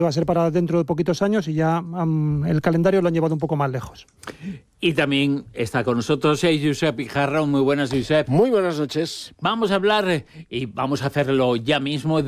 Va a ser para dentro de poquitos años y ya el calendario lo han llevado un poco más lejos. Y también está con nosotros Josep Pijarro. Muy buenas, Josep. Muy buenas noches. Vamos a hablar, y vamos a hacerlo ya mismo,